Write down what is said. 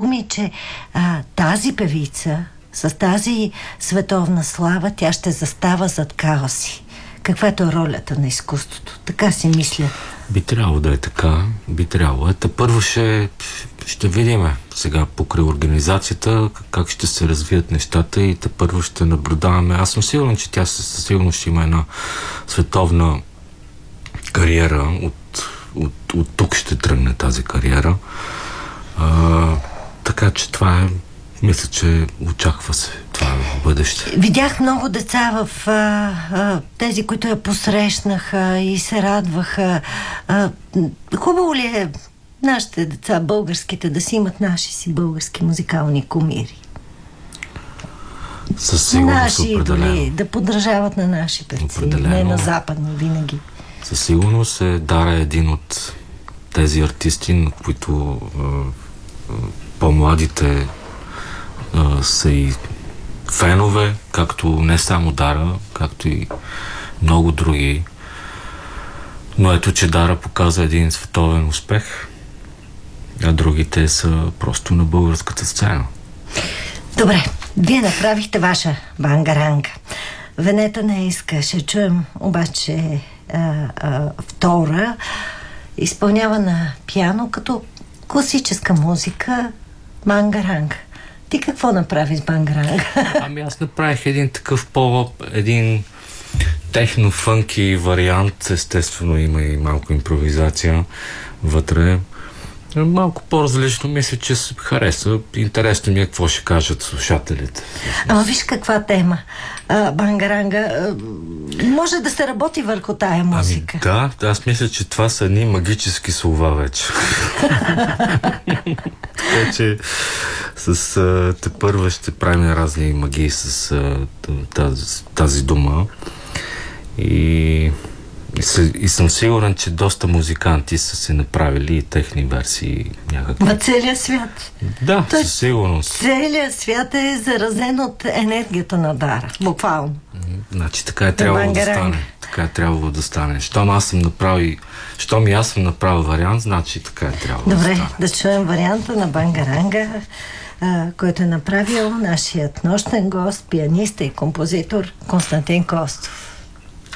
думи, че тази певица с тази световна слава, тя ще застава зад каоси. Каквато е ролята на изкуството? Така си мисля. Би трябвало да е така. Би трябвало. Първо ще видим сега покрай организацията как ще се развият нещата и първо ще наблюдаваме. Аз съм сигурен, че тя със сигурност ще има една световна кариера. От тук ще тръгне тази кариера. Така че това е, мисля, че очаква се това в бъдеще. Видях много деца в тези, които я посрещнаха и се радваха. Хубаво ли е нашите деца, българските, да си имат наши си български музикални кумири? Със сигурност наши идоли, да подражават на наши певци, не на западни винаги. Със сигурност Дара е един от тези артисти, на които по-младите са и фенове, както не само Дара, както и много други. Но ето, че Дара показа един световен успех, а другите са просто на българската сцена. Добре, вие направихте ваша бангаранга. Венета не иска, ще чуем обаче втора, изпълнява на пиано като класическа музика бангаранга. Ти какво направи с бангаранга? Ами аз направих един такъв един техно-фънки вариант. Естествено има и малко импровизация вътре. Малко по-различно, мисля, че се хареса. Интересно ми е какво ще кажат слушателите. Ама виж каква тема. Бангаранга. Може да се работи върху тая музика. Ами да, аз мисля, че това са едни магически слова вече. Така че тепърва ще правим разни магии с тази дума. И съм сигурен, че доста музиканти са се направили и техни версии някакви. В целия свят. Да, със сигурност. Целият свят е заразен от енергията на Дара. Буквално. Значи така е трябвало да стане. Така е трябвало да стане. Щом аз съм направил вариант, значи така е трябвало да стане. Добре, да чуем варианта на бангаранга, който е направил нашият нощен гост, пианист и композитор Константин Костов.